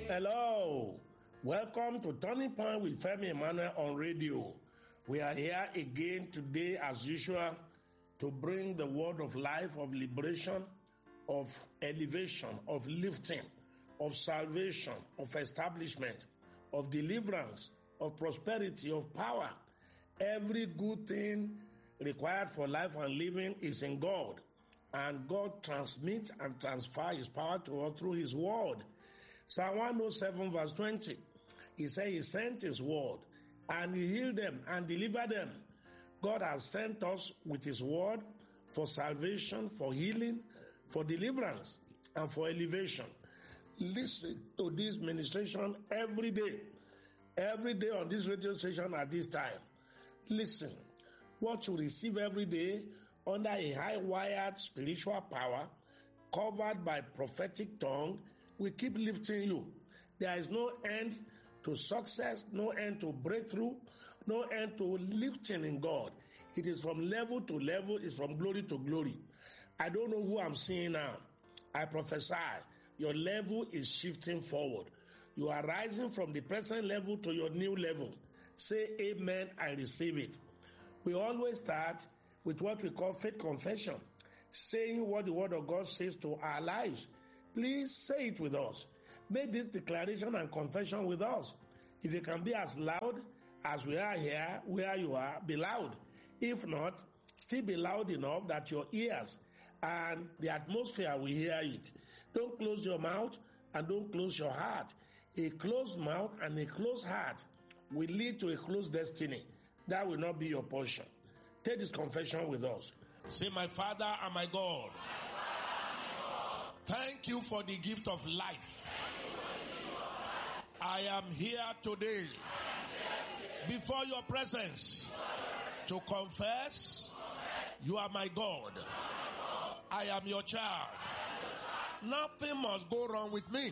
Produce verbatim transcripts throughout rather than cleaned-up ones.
Hello, welcome to Turning Point with Femi Emmanuel on radio. We are here again today as usual to bring the word of life, of liberation, of elevation, of lifting, of salvation, of establishment, of deliverance, of prosperity, of power. Every good thing required for life and living is in God, and God transmits and transfers his power to us through his word. Psalm one oh seven verse twenty, he said he sent his word and he healed them and delivered them. God has sent us with his word for salvation, for healing, for deliverance, and for elevation. Listen to this ministration every day, every day on this radio station at this time. Listen, what you receive every day under a high-wired spiritual power covered by prophetic tongue will keep lifting you. There is no end to success, no end to breakthrough, no end to lifting in God. It is from level to level, it's from glory to glory. I don't know who I'm seeing now. I prophesy your level is shifting forward. You are rising from the present level to your new level. Say amen, I receive it. We always start with what we call faith confession, saying what the word of God says to our lives. Please say it with us. Make this declaration and confession with us. If you can be as loud as we are here, where you are, be loud. If not, still be loud enough that your ears and the atmosphere will hear it. Don't close your mouth and don't close your heart. A closed mouth and a closed heart will lead to a closed destiny. That will not be your portion. Take this confession with us. Say, my Father and my God, thank you for the gift of life. I am here today before your presence to confess you are my God. I am your child. Nothing must go wrong with me.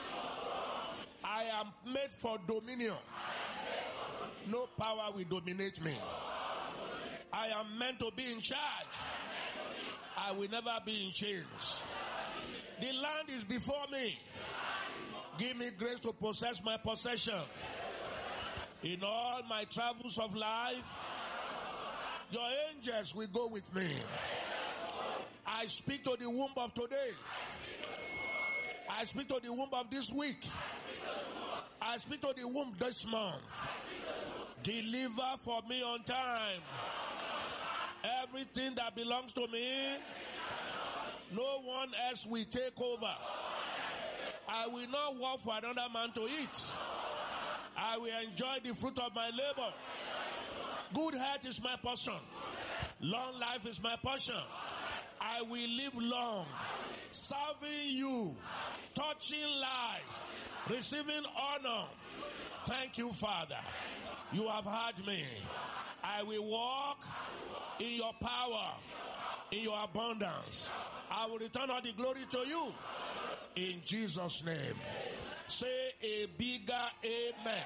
I am made for dominion. No power will dominate me. I am meant to be in charge. I will never be in chains. The land is before me. Give me grace to possess my possession. In all my travels of life, your angels will go with me. I speak to the womb of today. I speak to the womb of this week. I speak to the womb this month. Deliver for me on time everything that belongs to me. No one else will take over. I will not work for another man to eat. I will enjoy the fruit of my labor. Good health is my portion. Long life is my portion. I will live long, serving you, touching lives, receiving honor. Thank you, Father. You have heard me. I will walk in your power, in your abundance. I will return all the glory to you. In Jesus' name. Say a bigger amen.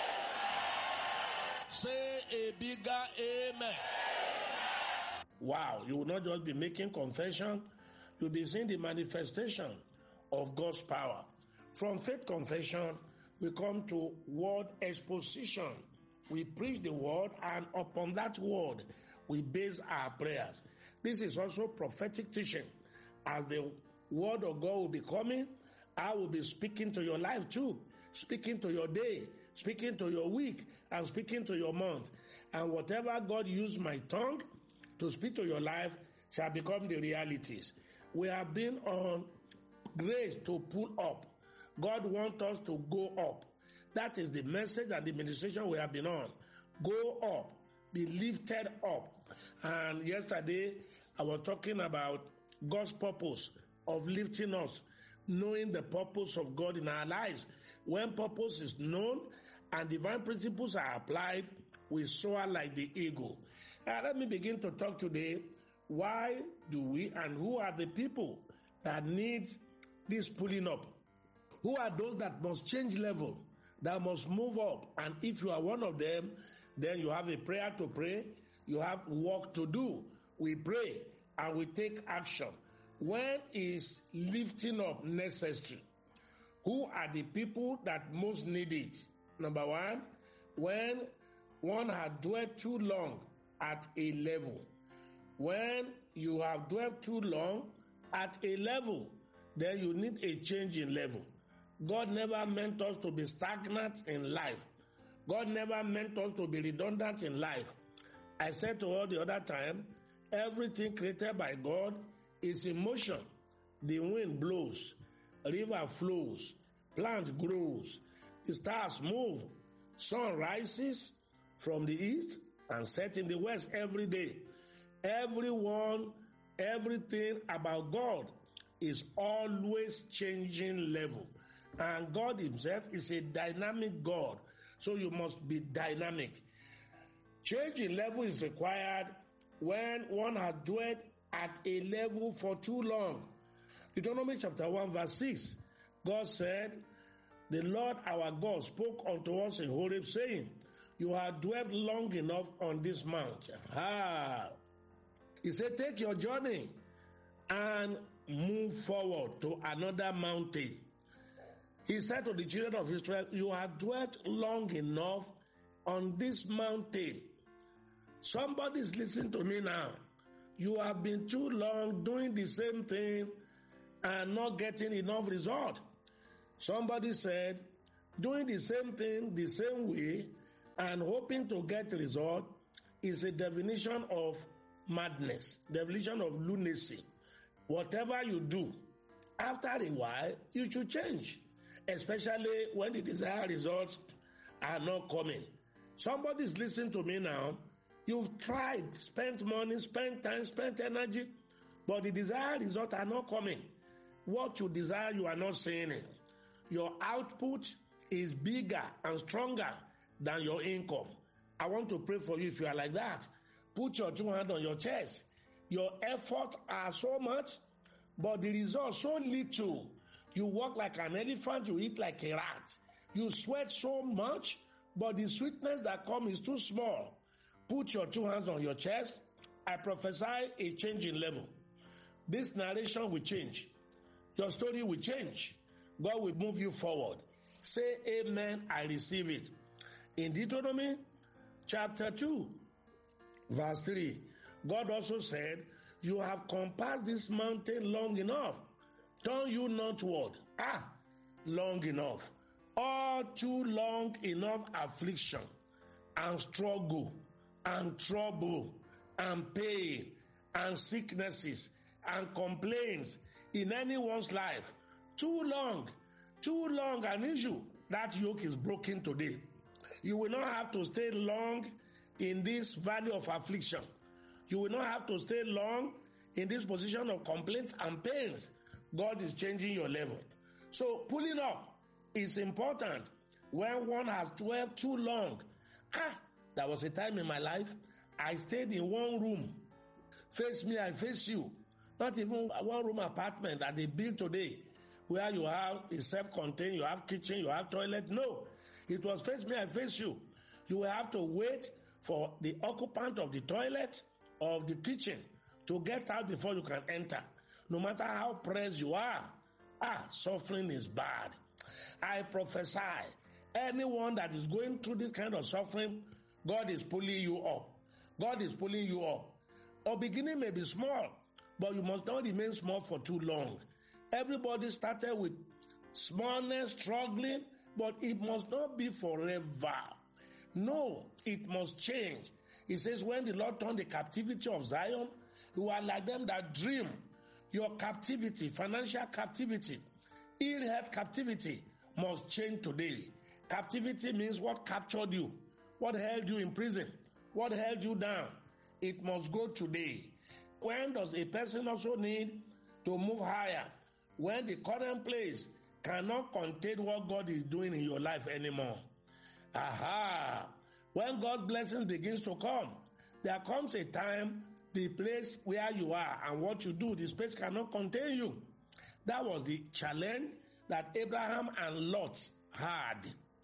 Say a bigger amen. Wow, you will not just be making confession, you'll be seeing the manifestation of God's power. From faith confession, we come to word exposition. We preach the word, and upon that word, we base our prayers. This is also prophetic teaching. As the word of God will be coming, I will be speaking to your life too, speaking to your day, speaking to your week, and speaking to your month. And whatever God used my tongue to speak to your life shall become the realities. We have been on grace to pull up. God wants us to go up. That is the message and the administration we have been on. Go up. Be lifted up. And yesterday, I was talking about God's purpose of lifting us, knowing the purpose of God in our lives. When purpose is known and divine principles are applied, we soar like the eagle. Uh, let me begin to talk today. Why do we and who are the people that need this pulling up? Who are those that must change level, that must move up? And if you are one of them, then you have a prayer to pray. You have work to do. We pray and we take action. When is lifting up necessary? Who are the people that most need it? Number one, when one had dwelt too long at a level. When you have dwelt too long at a level, then you need a change in level. God never meant us to be stagnant in life. God never meant us to be redundant in life. I said to all the other time, everything created by God is in motion. The wind blows, river flows, plant grows, the stars move, sun rises from the east and sets in the west every day. Everyone, everything about God is always changing level. And God himself is a dynamic God. So you must be dynamic. Change in level is required when one has dwelt at a level for too long. Deuteronomy chapter one verse six, God said, the Lord our God spoke unto us in Horeb, saying, you have dwelt long enough on this mount. Ah. He said, take your journey and move forward to another mountain. He said to the children of Israel, you have dwelt long enough on this mountain. Somebody is listening to me now. You have been too long doing the same thing and not getting enough result. Somebody said, doing the same thing the same way and hoping to get result is a definition of madness, definition of lunacy. Whatever you do, after a while, you should change, especially when the desired results are not coming. Somebody is listening to me now. You've tried, spent money, spent time, spent energy, but the desired results are not coming. What you desire, you are not seeing it. Your output is bigger and stronger than your income. I want to pray for you if you are like that. Put your two hands on your chest. Your efforts are so much, but the results so little. You walk like an elephant, you eat like a rat. You sweat so much, but the sweetness that comes is too small. Put your two hands on your chest. I prophesy a change in level. This narration will change. Your story will change. God will move you forward. Say amen, I receive it. In Deuteronomy chapter two, verse three, God also said, you have compassed this mountain long enough. Turn you northward. Ah, long enough. All too long enough affliction and struggle and trouble and pain and sicknesses and complaints in anyone's life. Too long, too long an issue. That yoke is broken today. You will not have to stay long in this valley of affliction. You will not have to stay long in this position of complaints and pains. God is changing your level. So pulling up is important when one has dwelt too long. Ah, there was a time in my life I stayed in one room. Face me, I face you. Not even a one-room apartment that they built today, where you have a self-contained, you have kitchen, you have toilet. No, it was face me, I face you. You will have to wait for the occupant of the toilet or of the kitchen to get out before you can enter. No matter how pressed you are, ah, suffering is bad. I prophesy, anyone that is going through this kind of suffering, God is pulling you up. God is pulling you up. Our beginning may be small, but you must not remain small for too long. Everybody started with smallness, struggling, but it must not be forever. No, it must change. He says, when the Lord turned the captivity of Zion, you are like them that dream. Your captivity, financial captivity, ill health captivity must change today. Captivity means what captured you, what held you in prison, what held you down. It must go today. When does a person also need to move higher? When the current place cannot contain what God is doing in your life anymore. Aha! When God's blessing begins to come, there comes a time the place where you are and what you do, the space cannot contain you. That was the challenge that Abraham and Lot had.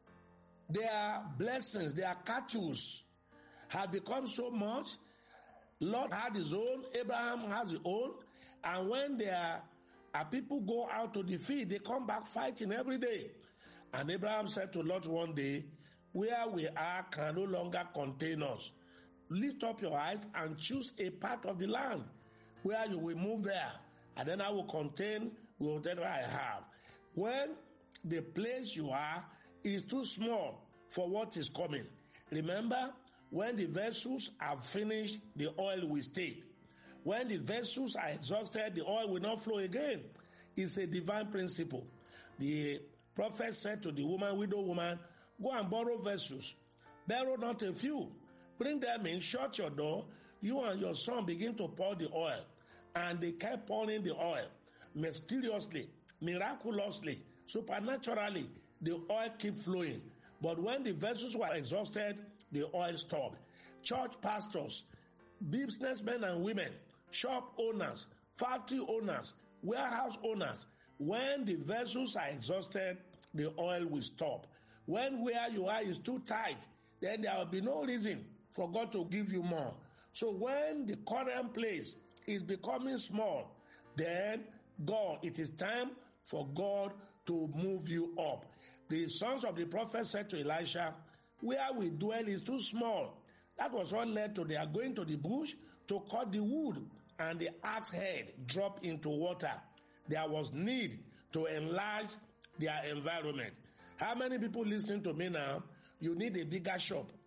Their blessings, their cattle had become so much. Lot had his own, Abraham has his own, and when their And people go out to the field, they come back fighting every day. And Abraham said to Lot one day, where we are can no longer contain us. Lift up your eyes and choose a part of the land where you will move there. And then I will contain whatever I have. When the place you are is too small for what is coming. Remember, when the vessels are finished, the oil will stay. When the vessels are exhausted, the oil will not flow again. It's a divine principle. The prophet said to the woman, widow woman, go and borrow vessels. Borrow not a few. Bring them in, shut your door. You and your son begin to pour the oil. And they kept pouring the oil. Mysteriously, miraculously, supernaturally, the oil kept flowing. But when the vessels were exhausted, the oil stopped. Church pastors, businessmen and women, shop owners, factory owners, warehouse owners, when the vessels are exhausted, the oil will stop. When where you are is too tight, then there will be no reason for God to give you more. So when the current place is becoming small, then God, it is time for God to move you up. The sons of the prophet said to Elisha, where we dwell is too small. That was what led to their going to the bush to cut the wood, and the axe head dropped into water. There was need to enlarge their environment. How many people listening to me now? You need a bigger shop.